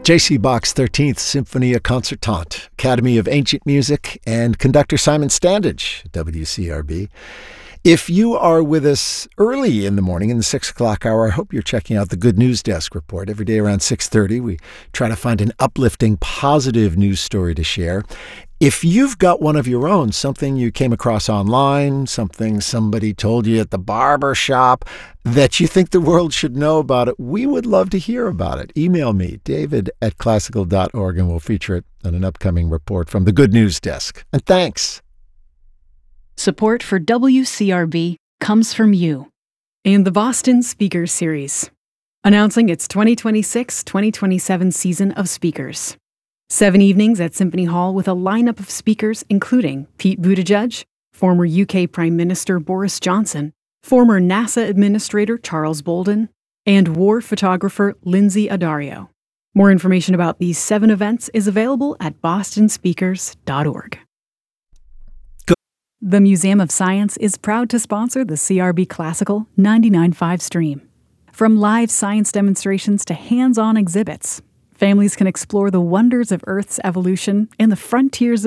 J.C. Bach's 13th Symphonia Concertante, Academy of Ancient Music, and conductor Simon Standage, WCRB. If you are with us early in the morning, in the 6 o'clock hour, I hope you're checking out the Good News Desk report. Every day around 6:30, we try to find an uplifting, positive news story to share. If you've got one of your own, something you came across online, something somebody told you at the barber shop that you think the world should know about it, we would love to hear about it. Email me, david@classical.org, and we'll feature it on an upcoming report from the Good News Desk. And thanks. Support for WCRB comes from you and the Boston Speakers Series, announcing its 2026-2027 season of speakers. 7 evenings at Symphony Hall with a lineup of speakers including Pete Buttigieg, former UK Prime Minister Boris Johnson, former NASA Administrator Charles Bolden, and war photographer Lindsay Addario. More information about these 7 events is available at bostonspeakers.org. The Museum of Science is proud to sponsor the CRB Classical 99.5 stream. From live science demonstrations to hands-on exhibits, families can explore the wonders of Earth's evolution and the frontiers of